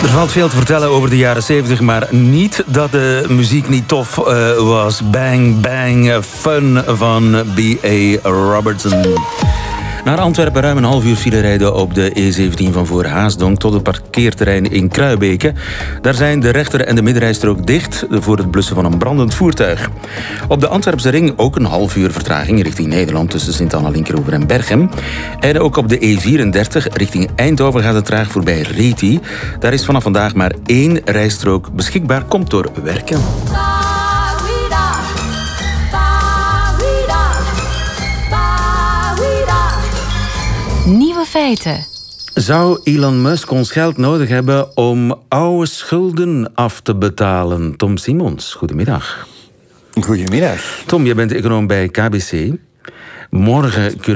Er valt veel te vertellen over de jaren 70, maar niet dat de muziek niet tof was. Bang Bang Fun van B.A. Robertson. Naar Antwerpen ruim een half uur file rijden op de E17 van voor Haasdonk tot het parkeerterrein in Kruibeke. Daar zijn de rechter- en de middenrijstrook dicht voor het blussen van een brandend voertuig. Op de Antwerpse ring ook een half uur vertraging richting Nederland tussen Sint-Anna-Linkeroever en Berchem. En ook op de E34 richting Eindhoven gaat het traag voorbij Reti. Daar is vanaf vandaag maar 1 rijstrook beschikbaar, komt door werken. Nieuwe feiten. Zou Elon Musk ons geld nodig hebben om oude schulden af te betalen? Tom Simons, goedemiddag. Goedemiddag. Tom, je bent econoom bij KBC. Morgen